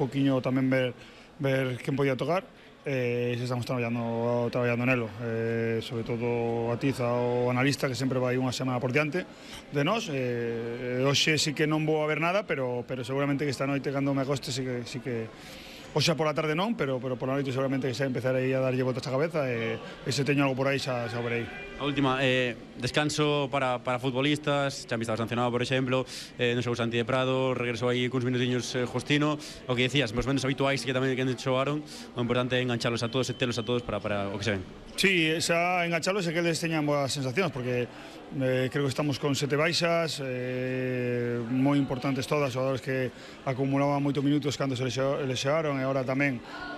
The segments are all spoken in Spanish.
poquinho tamén ver quen podía tocar. Estamos traballando nelo, sobre todo a Tiza, o analista, que sempre vai unha semana por diante de nós. Hoxe sí que non vou a ver nada, pero seguramente que esta noite, cando me acoste, sí que hoxe por a tarde non, pero por a noite seguramente que xa empezarei a darlle voltas á cabeza, e se teño algo por aí xa o verei. A última, descanso para futbolistas, Chambi estaba sancionado, por exemplo, non xogou Santi de Prado, regresou aí cuns minutiños Justino, o que decías, máis ou menos habituais que tamén que xogaron, o importante é enganchalos a todos e telos a todos para o que se ven. Sí, xa enganchalos e que eles teñan boas sensacións, porque creo que estamos con 7 baixas moi importantes todas, xogadores que acumulaban moitos minutos cando se lesionaron, e agora tamén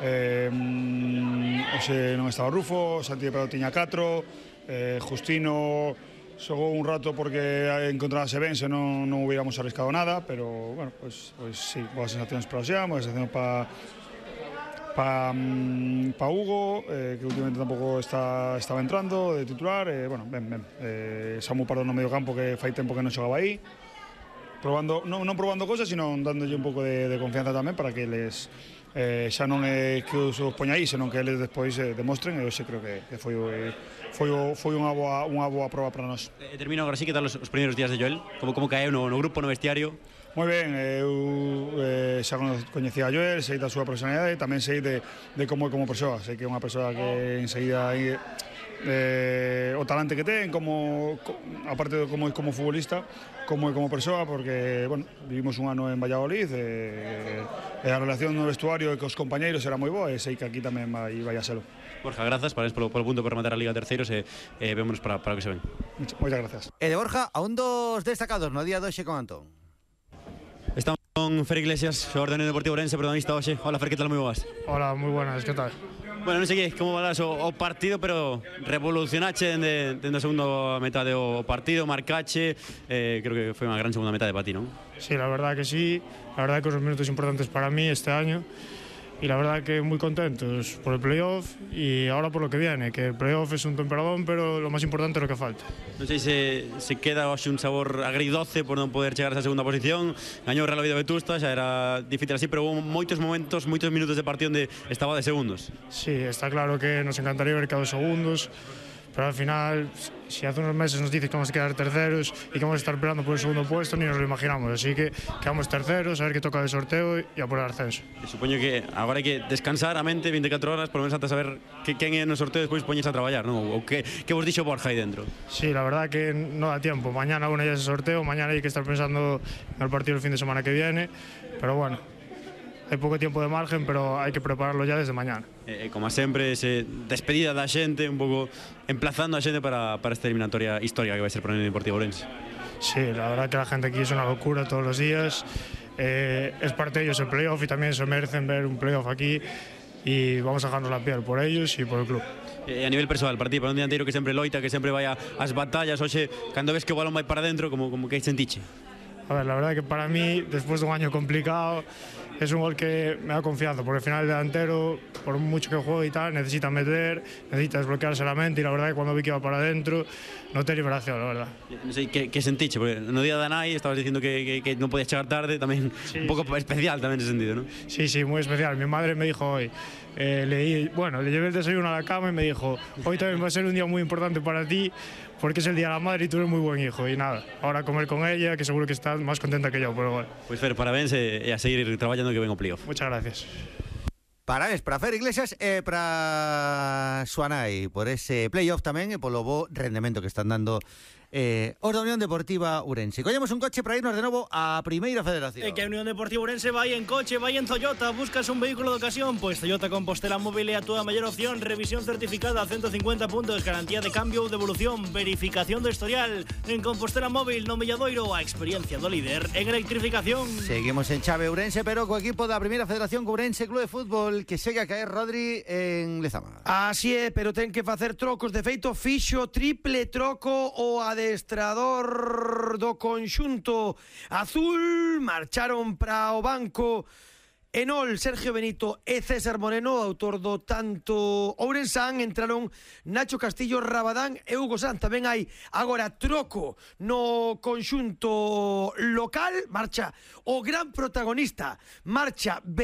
hoxe non estaba Rufo, Santi de Prado tiña 4, Justino xogou un rato porque encontrábase ben, se non hubiéramos arriscado nada, pero bueno, pues sí, boas sensacións para o Xan, boas sensacións para Hugo, que últimamente tampouco estaba entrando de titular, bueno, ben. Samu Pardo no medio campo, que fai tempo que non xogaba aí, non probando cosas, sino dándolle un pouco de confianza tamén, para que eles xa non é que os poña aí, senón que eles despois demostren, e hoxe creo que foi unha boa proba para nós. Termino agora sí, que tal os primeiros días de Joel? Como caeu no grupo, no vestiario? Moi ben, eu xa coñecía a Joel, sei da súa personalidade, tamén sei de como é como persoa, sei que é unha persoa que enseguida o talante que ten, aparte de como é como futbolista, como é como persoa, porque, bueno, vivimos un ano en Valladolid, e a relación no vestuario e cos compañeiros era moi boa, e sei que aquí tamén vai a selo. Borja, grazas, parabéns polo punto por rematar a Liga Terceiros, e vémonos para o que se ven. Moitas grazas. E de Borja, a un dos destacados no día de hoxe con Antón. Estamos con Fer Iglesias, xogador do Unión Deportivo Ourense, protagonista hoxe. Hola, Fer, que tal, moi boas? Hola, moi buenas, que tal? Bueno, non sei como valas o partido, pero revolucionache dende a segunda metade o partido, marcache, creo que foi unha gran segunda metade para ti, non? Sí, la verdad que sí, la verdad que unos minutos importantes para mí este año, y la verdad que muy contentos por el playoff y ahora por lo que viene, que el playoff es un temporadón, pero lo más importante es lo que falta. Non sei se queda hoxe un sabor agridoce por non poder chegar a esa segunda posición. Gañou o Real Oviedo Vetusta, xa era difícil así, pero hubo moitos momentos, moitos minutos de partido onde estaba de segundos. Sí, está claro que nos encantaría ver cada 2 segundos, pero al final, si hace unos meses nos dices que vamos a quedar terceros y que vamos a estar peleando por el segundo puesto, ni nos lo imaginamos. Así que quedamos terceros, a ver qué toca el sorteo y a por el ascenso. Supoño que agora hai que descansar a mente 24 horas, por lo menos ata saber quen é no sorteo, despois poñes a traballar, non? Ou que vos dixo Borja aí dentro? Sí, la verdad que no da tiempo. Mañana ya es el sorteo, mañana hay que estar pensando en el partido el fin de semana que viene, pero bueno, hai pouco tiempo de margen, pero hai que prepararlo ya desde mañana. Como sempre, despedida da xente, un pouco emplazando a xente para esta eliminatoria histórica que vai ser para o Unión Deportivo Ourense. Sí, la verdad que la gente aquí es una locura todos los días. Es parte de ellos el playoff y también se merecen ver un playoff aquí, y vamos a dejarnos la piel por ellos y por el club. A nivel persoal, para ti, para un dianteiro que sempre loita, que sempre vai ás batallas, hoxe, cando ves que o balón vai para dentro, como que sentiche? A ver, la verdad que para mí, después de un año complicado, es un gol que me da confianza, porque al final el delantero, por mucho que juegue y tal, necesita meter, necesita desbloquearse la mente, y la verdad que cuando vi que iba para adentro, noté liberación, la verdad. Non sei, que sentiche? Porque no día da nai estabas dicindo que non podías chegar tarde, tamén sí, un pouco especial tamén ese sentido, ¿no? Sí, muy especial. Mi madre me dijo hoy, le llevé el desayuno a la cama y me dijo, hoy también va a ser un día muy importante para ti, porque es el Día de la Madre y tú eres muy buen hijo. Y nada, ahora comer con ella, que seguro que estás más contenta que yo, pero bueno. Pues Fer, parabéns e a seguir traballando que ven o playoff. Muchas gracias. Parabéns para Fer Iglesias e para Suanai por ese playoff tamén e polo bo rendemento que están dando os da Unión Deportiva Ourense. Collemos un coche para irnos de novo á Primeira Federación. Que a Unión Deportiva Ourense vai en coche, vai en Toyota. Buscas un vehículo de ocasión? Pois Toyota Compostela Móvil é a túa mellor opción. Revisión certificada a 150 puntos, garantía de cambio ou devolución, verificación do historial. En Compostela Móvil, no Milladoiro, a experiencia do líder en electrificación. Seguimos en chave Ourense, pero co equipo da Primeira Federación Ourense Club de Fútbol, que segue a caer Rodri en Lezama. Así é, pero ten que facer trocos. De feito, fixo triple troco o adestrador do conxunto azul. Marcharon para o banco Enol, Sergio Benito e César Moreno, autor do tanto ourensán. Entraron Nacho Castillo, Rabadán e Hugo Sanz. Tamén hai agora troco no conxunto local. Marcha o gran protagonista, marcha